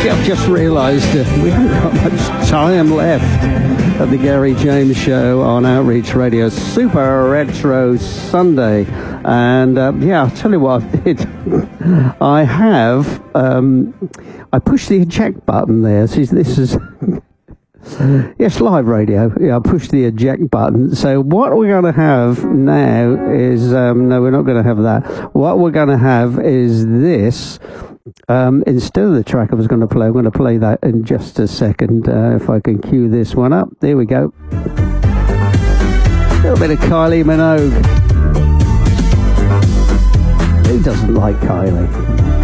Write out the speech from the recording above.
I've just realised we haven't got much time left at the Gary James Show on Outreach Radio Super Retro Sunday. And yeah, I'll tell you what I did. I have, I pushed the eject button there. See, this is, yes, live radio. Yeah, I pushed the eject button. So what we're going to have now is, no, we're not going to have that. What we're going to have is this. Instead of the track I was going to play, I'm going to play that in just a second. If I can cue this one up. There we go. A little bit of Kylie Minogue. Who doesn't like Kylie?